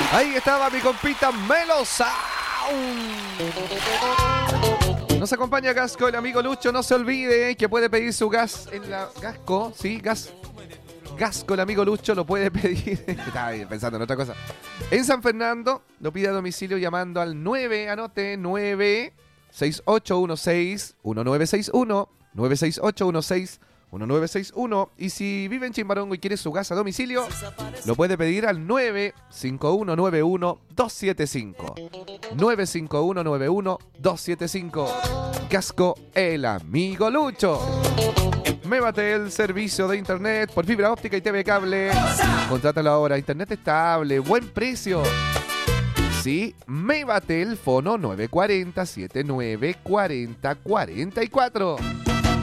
Ahí estaba mi compita Melo Sound. Nos acompaña Gasco, el amigo Lucho. No se olvide que puede pedir su gas en la Gasco, ¿sí? Gasco, el amigo Lucho, lo puede pedir. Estaba pensando en otra cosa. En San Fernando, lo pide a domicilio llamando al 968161961, 968161961. Y si vive en Chimbarongo y quiere su gas a domicilio, lo puede pedir al 95191-275. 95191-275. Gasco, el amigo Lucho. Mévate el servicio de internet por fibra óptica y TV cable. Contrátalo ahora. Internet estable, buen precio. Sí, Mévate el fono 940-7940-44.